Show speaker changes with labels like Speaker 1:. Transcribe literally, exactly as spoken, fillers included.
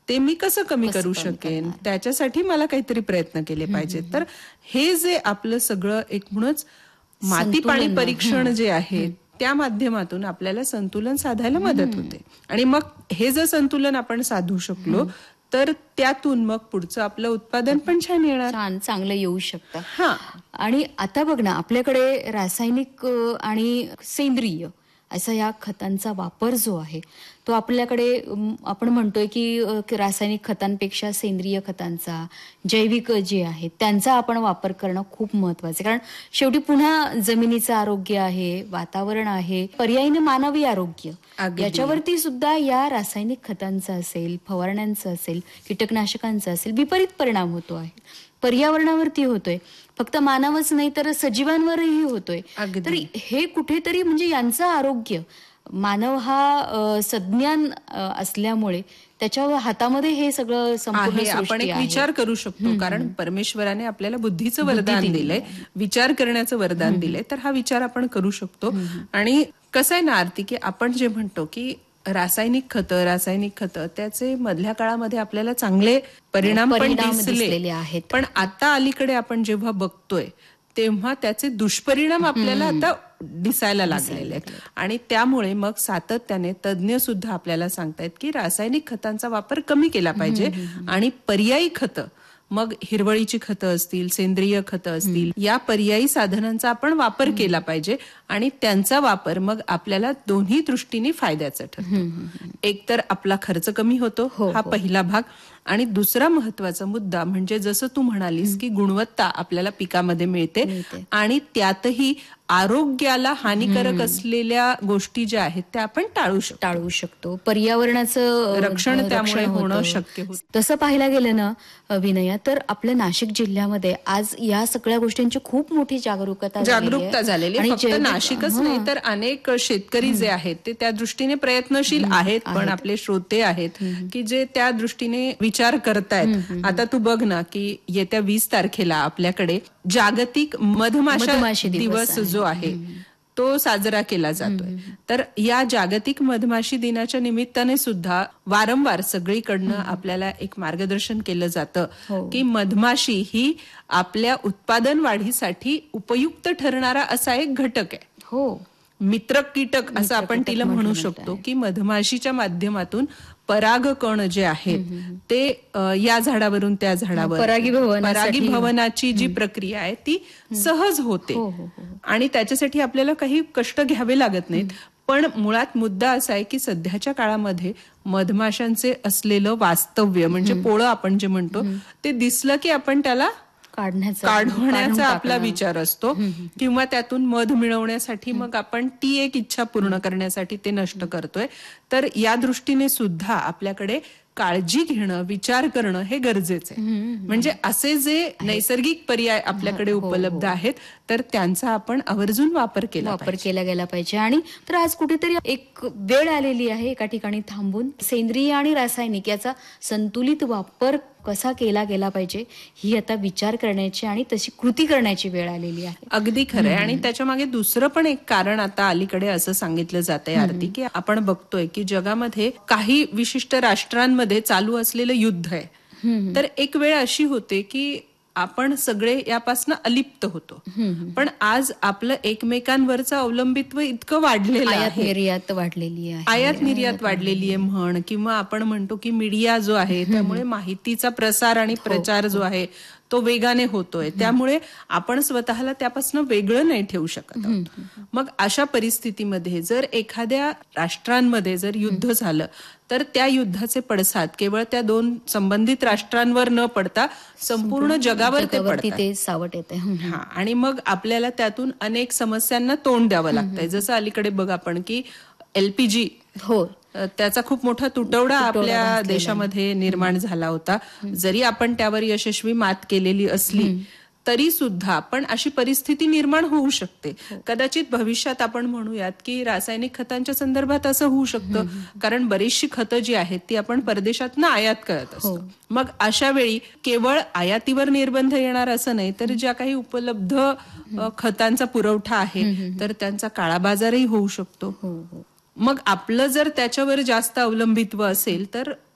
Speaker 1: ते मी कसं कमी करू शकेन, त्याच्यासाठी मला काहीतरी प्रयत्न केले पाहिजेत. तर हे जे आपलं सगळं एकूणच माती पाणी परीक्षण जे आहे त्या माध्यमातून आपल्याला संतुलन साधायला मदत होते. आणि मग हे जर संतुलन आपण साधू शकलो तर त्यातून मग पुढचं आपलं उत्पादन पण छान येणार,
Speaker 2: छान चांगलं येऊ शकतं.
Speaker 1: हा.
Speaker 2: आणि आता बघ ना, आपल्याकडे रासायनिक आणि सेंद्रिय असा या खतांचा वापर जो आहे तो आपल्याकडे आपण म्हणतोय की रासायनिक खतांपेक्षा सेंद्रिय खतांचा, जैविक जे आहेत त्यांचा आपण वापर करणं खूप महत्वाचं आहे. कारण शेवटी पुन्हा जमिनीचं आरोग्य आहे, वातावरण आहे, पर्यायीने मानवी आरोग्य, याच्यावरती सुद्धा या रासायनिक खतांचा असेल, फवारण्यांचा असेल, कीटकनाशकांचा असेल विपरीत परिणाम होतो आहे. पर्यावरणावरती होतोय, फक्त मानवच नाही तर सजीवांवरही होतोय. तर हे कुठेतरी म्हणजे यांचं आरोग्य, मानव हा सज्ञान असल्यामुळे त्याच्या हातामध्ये हे सगळं संपूर्ण
Speaker 1: आपण एक विचार करू शकतो. कारण परमेश्वराने आपल्याला बुद्धीचं वरदान दिलंय, विचार करण्याचं वरदान दिलंय, तर हा विचार आपण करू शकतो. आणि कसं आहे ना आरती, की आपण जे म्हणतो की रासायनिक खतं रासायनिक खतं त्याचे मधल्या काळामध्ये आपल्याला चांगले परिणाम पण दिसले आहेत, पण आता अलीकडे आपण जेव्हा बघतोय तेव्हा त्याचे दुष्परिणाम आपल्याला आता दिसायला लागलेले आहेत. आणि त्यामुळे मग सातत्याने तज्ज्ञ सुद्धा आपल्याला सांगतायत की रासायनिक खतांचा वापर कमी केला पाहिजे आणि पर्यायी खतं, मग हिरवळीची खतं असतील, सेंद्रिय खतं असतील, या पर्यायी साधनांचा आपण वापर केला पाहिजे. आणि त्यांचा वापर मग आपल्याला दोन्ही दृष्टीने फायद्याचा ठरतो. एक तर आपला खर्च कमी होतो, हा पहिला भाग. आणि दुसरा महत्वाचा मुद्दा म्हणजे जसं तू म्हणालीस की गुणवत्ता आपल्याला पिकामध्ये मिळते आणि त्यातही आरोग्याला हानिकारक असलेल्या गोष्टी ज्या आहेत त्या आपण टाळू शकतो
Speaker 2: टाळू शकतो पर्यावरणाचं
Speaker 1: रक्षण त्यामुळे होणं शक्य होतं.
Speaker 2: तसं पाहायला गेलं ना विनया, तर आपल्या नाशिक जिल्ह्यामध्ये आज या सगळ्या गोष्टींची खूप मोठी जागरूकता
Speaker 1: जागरूकता झालेली आहे. फक्त नाशिकच नाही तर अनेक शेतकरी जे आहेत ते त्या दृष्टीने प्रयत्नशील आहेत, पण आपले श्रोते आहेत की जे त्या दृष्टीने विचार करतायत. आता तू बघ ना की येत्या वीस तारखेला आपल्याकडे जागतिक मधमाशा दिवस जो आहे तो साजरा केला जातोय. तर या जागतिक मधमाशी दिनाच्या निमित्ताने सुद्धा वारंवार सगळीकडनं आपल्याला एक मार्गदर्शन केलं जातं की मधमाशी ही आपल्या उत्पादन वाढीसाठी उपयुक्त ठरणारा असा एक घटक आहे.
Speaker 2: हो,
Speaker 1: मित्र कीटक असं आपण तिला म्हणू शकतो की मधमाशीच्या माध्यमातून परागकण जे आहेत ते या झाडावरून त्या झाडावर परागीभवनाची जी प्रक्रिया आहे ती सहज होते आणि त्याच्यासाठी आपल्याला काही कष्ट घ्यावे लागत नाहीत. पण मुळात मुद्दा असा आहे की सध्याच्या काळामध्ये मधमाशांचे असलेलं वास्तव्य म्हणजे पोळं आपण जे म्हणतो ते दिसलं की आपण त्याला काढण्याचा आपला विचार असतो किंवा त्यातून मध मिळवण्यासाठी मग आपण ती एक इच्छा पूर्ण करण्यासाठी ते नष्ट करतोय. तर या दृष्टीने सुद्धा आपल्याकडे काळजी घेणं, विचार करणं हे गरजेचं आहे. म्हणजे असे जे नैसर्गिक पर्याय आपल्याकडे उपलब्ध आहेत तर त्यांचा आपण आवर्जून वापर केला
Speaker 2: वापर केला गेला पाहिजे. आणि तर आज कुठेतरी एक वेळ आलेली आहे एका ठिकाणी थांबून सेंद्रिय आणि रासायनिक याचा संतुलित वापर कसा केला गेला पाहिजे ही आता विचार करण्याची आणि तशी कृती करण्याची वेळ आलेली आहे.
Speaker 1: अगदी खरंय. आणि त्याच्या मागे दुसरं पण एक कारण आता अलीकडे असं सांगितलं जातंय आरती की आपण बघतोय की जगामध्ये काही विशिष्ट राष्ट्रांमध्ये चालू असलेलं युद्ध आहे. तर एक वेळ अशी होते की आपण सगळे यापासून अलिप्त होतो, पण आज आपलं एकमेकांवरचं अवलंबित्व इतकं वाढलेलं आहे,
Speaker 2: आयात निर्यात वाढलेली आहे
Speaker 1: आयात निर्यात वाढलेली आहे म्हण किंवा आपण म्हणतो की मीडिया जो आहे त्यामुळे माहितीचा प्रसार आणि प्रचार जो आहे तो वेगाने होतोय. त्यामुळे आपण स्वतःला त्यापासून वेगळं नाही ठेवू शकत. मग अशा परिस्थितीमध्ये जर एखाद्या राष्ट्रांमध्ये जर युद्ध झालं तर त्या युद्धाचे पडसाद केवळ त्या दोन संबंधित राष्ट्रांवर न पडता संपूर्ण जगावर ते पडतात,
Speaker 2: सावट येते.
Speaker 1: हा. आणि मग आपल्याला त्यातून अनेक समस्यांना तोंड द्यावं लागतंय. जसं अलीकडे बघ आपण की एलपीजी
Speaker 2: हो
Speaker 1: त्याचा खूप मोठा तुटवडा आपल्या देशामध्ये निर्माण झाला होता. जरी आपण त्यावर यशस्वी मात केलेली असली तरी सुद्धा पण अशी परिस्थिती निर्माण होऊ शकते. कदाचित भविष्यात आपण म्हणूयात की रासायनिक खतांच्या संदर्भात असं होऊ शकतं, कारण बरीचशी खतं जी आहेत ती आपण परदेशातनं आयात करत असतो. मग अशा वेळी केवळ आयातीवर निर्बंध येणार असं नाही, तर ज्या काही उपलब्ध खतांचा पुरवठा आहे तर त्यांचा काळाबाजारही होऊ शकतो. मग आपलं जर त्याच्यावर जास्त अवलंबित्व असेल तर